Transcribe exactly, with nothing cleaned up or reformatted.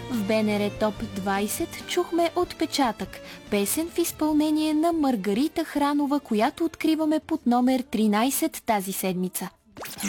В БНР Топ двайсет чухме Отпечатък, песен в изпълнение на Маргарита Хранова, която откриваме под номер тринайсет тази седмица.